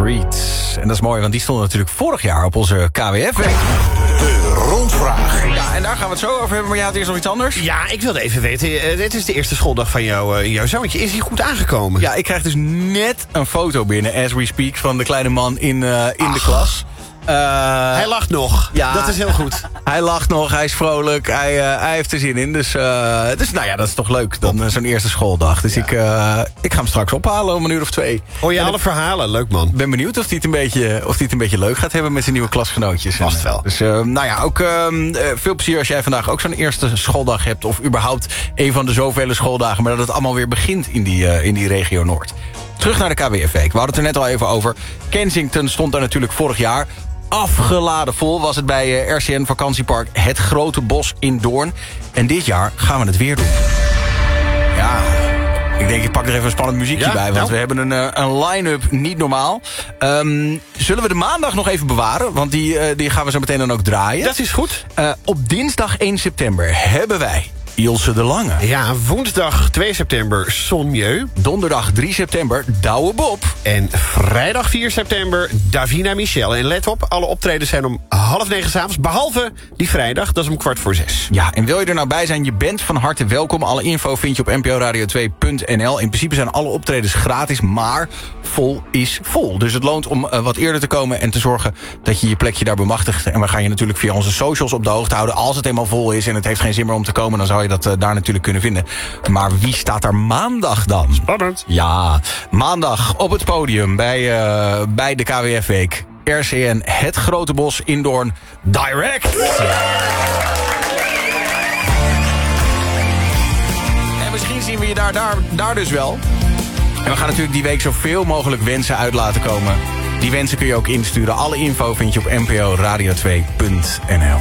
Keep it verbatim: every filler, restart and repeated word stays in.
Street. En dat is mooi, want die stond natuurlijk vorig jaar op onze K W F-week. De rondvraag. Ja, en daar gaan we het zo over hebben, maar jij had eerst nog iets anders? Ja, ik wilde even weten, uh, dit is de eerste schooldag van jou, uh, jouw zoontje. Is hij goed aangekomen? Ja, ik krijg dus net een foto binnen, as we speak, van de kleine man in, uh, in de klas. Uh, hij lacht nog. Ja, dat is heel goed. Hij lacht nog, hij is vrolijk, hij, uh, hij heeft er zin in. Dus, uh, dus nou ja, dat is toch leuk dan uh, zo'n eerste schooldag. Dus ja. ik, uh, ik ga hem straks ophalen om een uur of twee. Hoor je en alle verhalen? Leuk man. Ik ben benieuwd of hij het een beetje, of hij het een beetje leuk gaat hebben met zijn nieuwe klasgenootjes. Vast wel. Dus uh, nou ja, ook uh, veel plezier als jij vandaag ook zo'n eerste schooldag hebt. Of überhaupt een van de zoveel schooldagen. Maar dat het allemaal weer begint in die, uh, in die regio Noord. Terug naar de K W F-week. We hadden het er net al even over. Kensington stond daar natuurlijk vorig jaar. Afgeladen vol was het bij R C N Vakantiepark Het Grote Bos in Doorn. En dit jaar gaan we het weer doen. Ja, ik denk ik pak er even een spannend muziekje ja, bij. Want nou. we hebben een, een line-up niet normaal. Um, zullen we de maandag nog even bewaren? Want die, uh, die gaan we zo meteen dan ook draaien. Dat is goed. Uh, op dinsdag één september hebben wij Ilse de Lange. Ja, woensdag twee september Sonmieu. Donderdag drie september Douwe Bob. En vrijdag vier september Davina Michel. En let op, alle optredens zijn om half negen 's avonds. Behalve die vrijdag, dat is om kwart voor zes. Ja, en wil je er nou bij zijn, je bent van harte welkom. Alle info vind je op n p o radio twee punt n l. In principe zijn alle optredens gratis, maar vol is vol. Dus het loont om uh, wat eerder te komen en te zorgen dat je je plekje daar bemachtigt. En we gaan je natuurlijk via onze socials op de hoogte houden. Als het eenmaal vol is en het heeft geen zin meer om te komen, dan zou je dat uh, daar natuurlijk kunnen vinden. Maar wie staat er maandag dan? Spannend. Ja, maandag op het podium bij, uh, bij de K W F-week. R C N Het Grote Bos in Doorn Direct. Ja. En misschien zien we je daar, daar, daar dus wel. En we gaan natuurlijk die week zoveel mogelijk wensen uit laten komen. Die wensen kun je ook insturen. Alle info vind je op n p o radio twee punt n l.